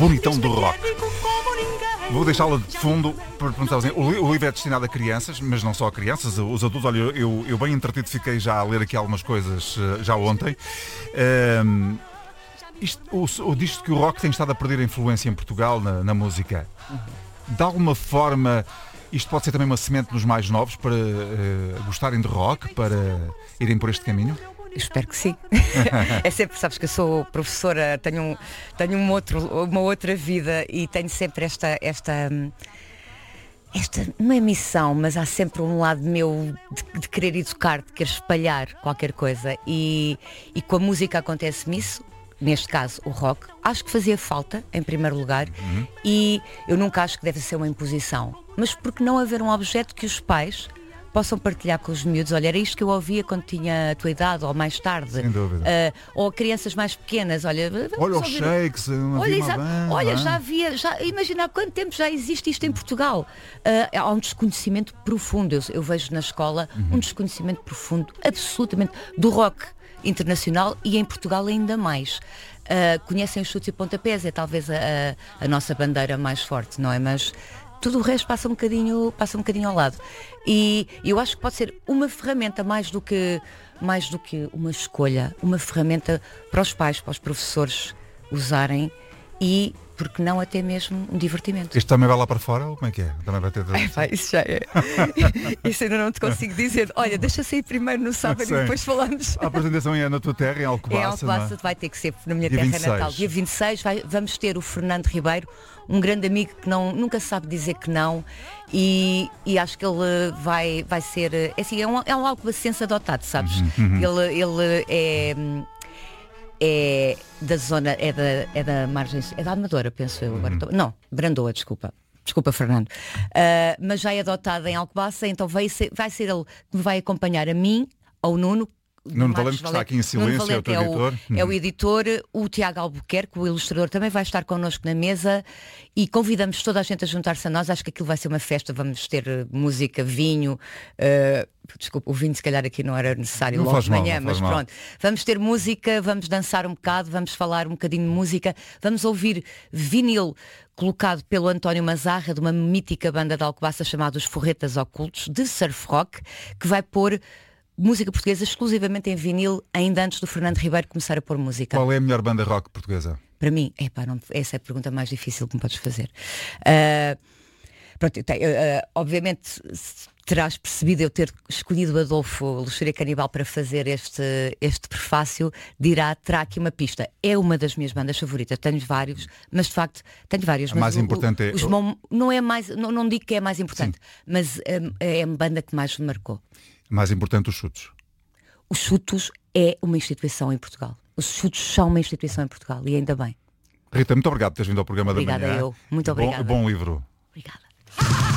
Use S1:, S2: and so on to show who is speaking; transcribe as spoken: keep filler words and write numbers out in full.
S1: bonitão do rock. Vou deixá-la de fundo para perguntar assim, o livro é destinado a crianças, mas não só a crianças, os adultos. Olha, eu, eu bem entretido fiquei já a ler aqui algumas coisas já ontem. Um, isto, o, o, diz que o rock tem estado a perder a influência em Portugal na, na música. De alguma forma, isto pode ser também uma semente nos mais novos para uh, gostarem de rock, para irem por este caminho?
S2: Eu espero que sim. É sempre, sabes que eu sou professora, tenho, um, tenho um outro, uma outra vida e tenho sempre esta, esta, esta, não é missão, mas há sempre um lado meu de, de querer educar, de querer espalhar qualquer coisa. E, e com a música acontece-me isso, neste caso o rock. Acho que fazia falta, em primeiro lugar, uhum. E eu nunca acho que deve ser uma imposição. Mas por que não haver um objeto que os pais possam partilhar com os miúdos? Olha, era isto que eu ouvia quando tinha a tua idade, ou mais tarde.
S1: Sem dúvida.
S2: Uh, ou crianças mais pequenas, olha,
S1: olha os shakes,
S2: olha,
S1: uma banda,
S2: olha, já havia, já, imagina há quanto tempo já existe isto em Portugal. Uh, há um desconhecimento profundo, eu, eu vejo na escola uhum. um desconhecimento profundo, absolutamente, do rock internacional e em Portugal ainda mais. Uh, conhecem os chutes e pontapés, é talvez a, a, a nossa bandeira mais forte, não é? Mas tudo o resto passa um bocadinho, passa um bocadinho ao lado. E eu acho que pode ser uma ferramenta mais do que, mais do que uma escolha, uma ferramenta para os pais, para os professores usarem e, porque não, até mesmo um divertimento.
S1: Este também vai lá para fora ou como é que é? Também vai ter...
S2: É, pá, isso já é. Isso ainda não te consigo dizer. Olha, deixa sair primeiro no sábado e depois falamos.
S1: A apresentação é na tua terra, em Alcobaça.
S2: É Alcobaça, vai ter que ser na minha
S1: Dia
S2: terra
S1: vinte e seis.
S2: natal. Dia vinte e seis vai, vamos ter o Fernando Ribeiro, um grande amigo que não, nunca sabe dizer que não, e, e acho que ele vai, vai ser. É, assim, é um, é um alcobacense adotado, sabes?
S1: Uhum.
S2: Ele, ele é. É da zona, é da, é da margem, é da Amadora, penso eu. Agora tô, não, Brandoa, desculpa. Desculpa, Fernando. Uh, mas já é adotado em Alcobaça, então vai ser, vai ser ele que me vai acompanhar a mim, ao Nuno.
S1: Nuno Valente, que está aqui em silêncio, é o teu
S2: é
S1: editor.
S2: O, é o editor, o Tiago Albuquerque, o ilustrador, também vai estar connosco na mesa e convidamos toda a gente a juntar-se a nós. Acho que aquilo vai ser uma festa, vamos ter música, vinho. Uh, desculpa, o vinho se calhar aqui não era necessário
S1: não
S2: logo de
S1: mal,
S2: manhã, mas
S1: mal.
S2: pronto. Vamos ter música, vamos dançar um bocado, vamos falar um bocadinho de música, vamos ouvir vinil colocado pelo António Mazarra, de uma mítica banda de Alcobaça chamada Os Forretas Ocultos, de surf rock, que vai pôr música portuguesa exclusivamente em vinil, ainda antes do Fernando Ribeiro começar a pôr música.
S1: Qual é a melhor banda rock portuguesa?
S2: Para mim, epá, não, essa é a pergunta mais difícil que me podes fazer. Uh, pronto, eu tenho, uh, obviamente terás percebido eu ter escolhido o Adolfo Luxúria Canibal para fazer este, este prefácio, dirá, terá aqui uma pista. É uma das minhas bandas favoritas, tenho vários, mas de facto tenho várias.
S1: A mais
S2: o,
S1: importante
S2: o,
S1: é...
S2: Os Mom, não é mais, não, não digo que é a mais importante, sim, mas um, é a banda que mais me marcou.
S1: Mais importante, os Chutos.
S2: Os Chutos é uma instituição em Portugal. Os Chutos são uma instituição em Portugal e ainda bem.
S1: Rita, muito obrigado por teres vindo ao programa
S2: obrigada
S1: da manhã.
S2: Obrigada eu, muito obrigada.
S1: Bom, bom livro.
S2: Obrigada.